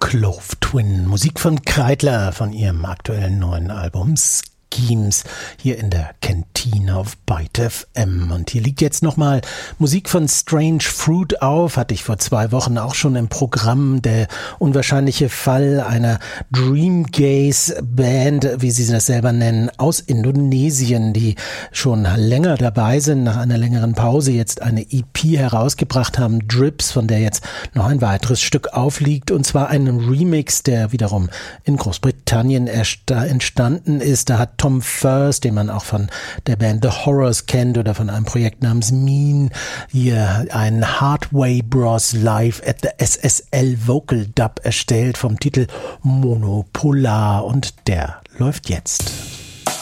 Clove Twin, Musik von Kreidler von ihrem aktuellen neuen Album Schemes, hier in der Kantine auf Byte FM. Und hier liegt jetzt nochmal Musik von Strange Fruit auf, hatte ich vor 2 Wochen auch schon im Programm. Der unwahrscheinliche Fall einer Dreamgaze-Band, wie sie das selber nennen, aus Indonesien, die schon länger dabei sind, nach einer längeren Pause jetzt eine EP herausgebracht haben, Drips, von der jetzt noch ein weiteres Stück aufliegt, und zwar einen Remix, der wiederum in Großbritannien entstanden ist. Da hat Tom First, den man auch von der Band The Horrors kennt oder von einem Projekt namens Mean, hier einen Hardway Bros Live at the SSL Vocal Dub erstellt vom Titel Monopolar, und der läuft jetzt.